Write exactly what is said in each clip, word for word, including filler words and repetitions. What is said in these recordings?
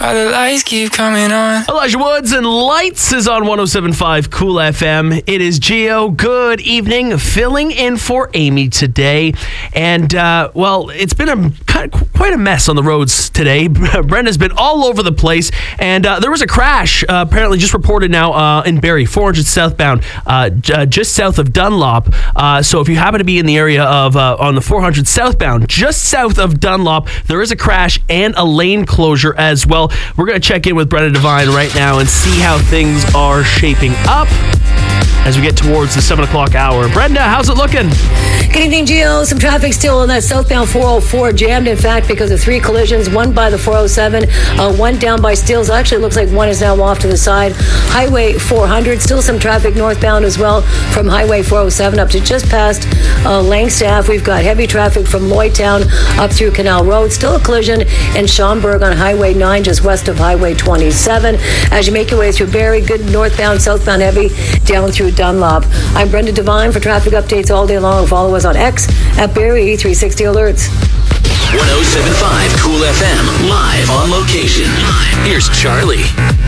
While the lights keep coming on. Elijah Woods and Lights is on one oh seven point five Cool F M. It is Gio. Good evening. Filling in for Amy today. And, uh, well, it's been a kind of, quite a mess on the roads today. Brenda's been all over the place. And uh, there was a crash, uh, apparently just reported now uh, in Barrie, four hundred southbound, uh, j- uh, just south of Dunlop. Uh, so if you happen to be in the area of uh, on the four hundred southbound, just south of Dunlop, there is a crash and a lane closure as well. We're going to check in with Brenda Devine right now and see how things are shaping up as we get towards the seven o'clock hour. Brenda, how's it looking? Good evening, Gio. Some traffic still on that southbound four oh four jammed, in fact, because of three collisions, one by the four oh seven, uh, one down by Steeles. Actually, it looks like one is now off to the side. Highway four hundred, still some traffic northbound as well from Highway four oh seven up to just past uh, Langstaff. We've got heavy traffic from Lloydtown up through Canal Road. Still a collision in Schomburg on Highway nine, just west of Highway twenty-seven. As you make your way through Barrie, good northbound, southbound heavy down through Dunlop. I'm Brenda Devine. For traffic updates all day long, follow us on X at Barrie three sixty Alerts. one oh seven point five Cool F M, live on location. Here's Charlie.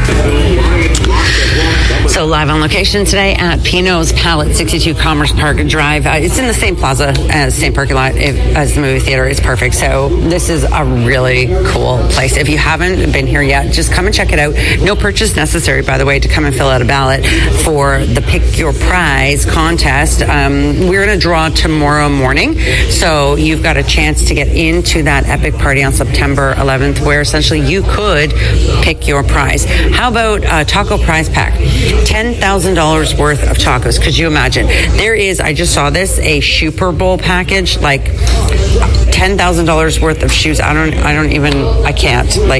So live on location today at Pino's Palette, sixty-two Commerce Park Drive. Uh, it's in the same plaza as same parking lot if, as the movie theater. It's perfect. So this is a really cool place. If you haven't been here yet, just come and check it out. No purchase necessary, by the way, to come and fill out a ballot for the Pick Your Prize contest. Um, we're going to draw tomorrow morning. So you've got a chance to get into that epic party on September eleventh, where essentially you could pick your prize. How about a taco prize pack? ten thousand dollars worth of tacos. Could you imagine? There is, I just saw this, a Super Bowl package, like ten thousand dollars worth of shoes. I don't, I don't even, I can't. Like,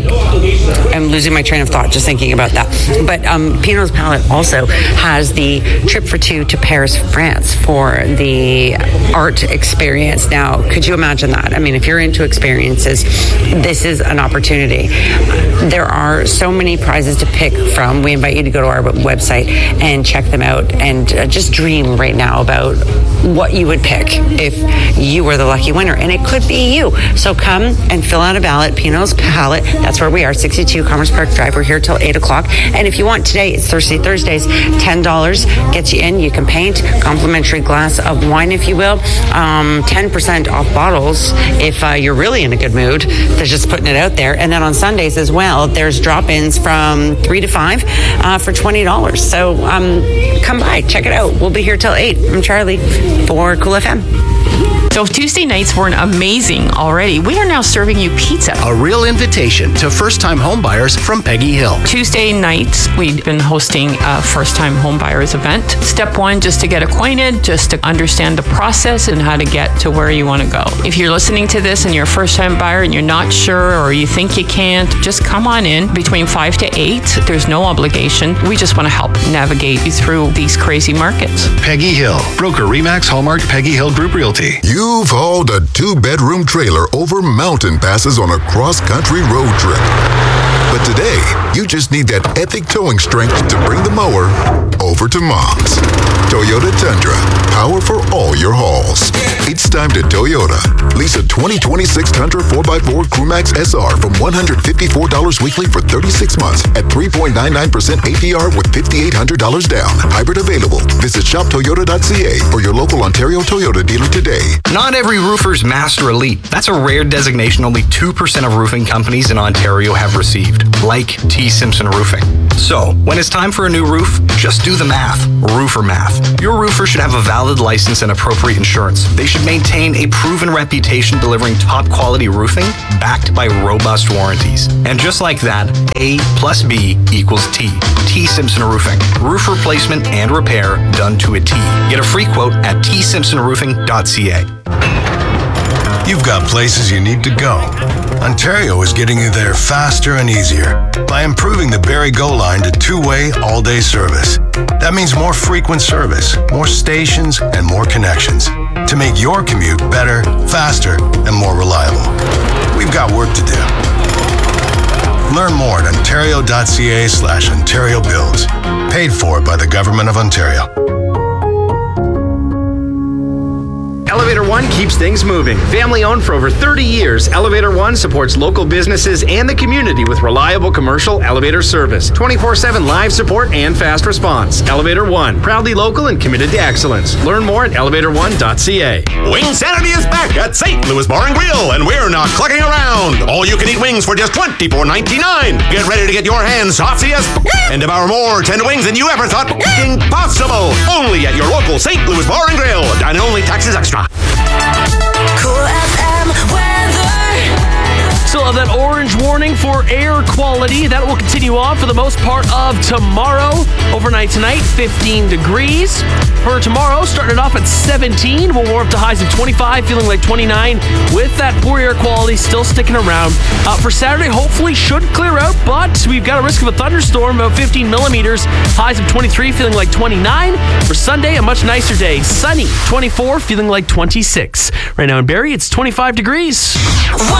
I'm losing my train of thought just thinking about that. But um, Pino's Palette also has the trip for two to Paris, France for the art experience. Now, could you imagine that? I mean, if you're into experiences, this is an opportunity. There are so many prizes to pick from. We invite you to go to our website and check them out and uh, just dream right now about what you would pick if you were the lucky winner. And it could be you. So come and fill out a ballot. Pino's Palette. That's where we are, sixty-two Commerce Park Drive. We're here till eight o'clock. And if you want today, it's Thursday Thursdays. ten dollars gets you in. You can paint. Complimentary glass of wine, if you will. Um, ten percent off bottles if uh, you're really in a good mood. They're just putting it out there. And then on Sundays as well, there's drop-ins from three to five uh, for twenty dollars. So um, come by. Check it out. We'll be here till eight. I'm Charlie for Cool F M. So if Tuesday nights weren't amazing already, we are now serving you pizza. A real invitation to first-time homebuyers from Peggy Hill. Tuesday nights, we've been hosting a first-time homebuyers event. Step one, just to get acquainted, just to understand the process and how to get to where you want to go. If you're listening to this and you're a first-time buyer and you're not sure or you think you can't, just come on in between five to eight. There's no obligation. We just want to help navigate you through these crazy markets. Peggy Hill, broker Remax Hallmark Peggy Hill Group Realty. You've hauled a two-bedroom trailer over mountain passes on a cross-country road trip. But today, you just need that epic towing strength to bring the mower over to Mom's. Toyota Tundra, power for all your hauls. It's time to Toyota. Lease a twenty twenty-six Tundra four by four Crewmax S R from one hundred fifty-four dollars weekly for thirty-six months at three point nine nine percent A P R with five thousand eight hundred dollars down. Hybrid available. Visit shop toyota dot c a or your local Ontario Toyota dealer today. Not every roofer's Master Elite. That's a rare designation only two percent of roofing companies in Ontario have received, like T. Simpson Roofing. So, when it's time for a new roof, just do the math. Roofer math. Your roofer should have a valid license and appropriate insurance. They should maintain a proven reputation delivering top quality roofing backed by robust warranties. And just like that, A plus B equals T. T. Simpson Roofing. Roof replacement and repair done to a T. Get a free quote at t simpson roofing dot c a. You've got places you need to go. Ontario is getting you there faster and easier by improving the Barrie Go line to two-way, all-day service. That means more frequent service, more stations, and more connections to make your commute better, faster, and more reliable. We've got work to do. Learn more at ontario dot c a slash Ontario Builds. Paid for by the Government of Ontario. Elevator one One keeps things moving. Family owned for over thirty years, Elevator One supports local businesses and the community with reliable commercial elevator service, twenty-four seven live support, and fast response. Elevator One, proudly local and committed to excellence. Learn more at elevator one dot c a. Wingsanity is back at Saint Louis Bar and Grill, and we're not clucking around. All you can eat wings for just twenty-four ninety-nine. Get ready to get your hands saucy as and devour more tender wings than you ever thought possible. Only at your local Saint Louis Bar and Grill. Dine only, taxes extra. Cool F M weather. Still have that orange warning for air quality. That will continue on for the most part of tomorrow. Overnight tonight, fifteen degrees. For tomorrow, starting off at seventeen. We'll warm up to highs of twenty-five, feeling like twenty-nine. With that poor air quality still sticking around. Uh, for Saturday, hopefully should clear out, but we've got a risk of a thunderstorm, about fifteen millimeters. Highs of twenty-three, feeling like twenty-nine. For Sunday, a much nicer day. Sunny, twenty-four, feeling like twenty-six. Right now in Barrie, it's twenty-five degrees.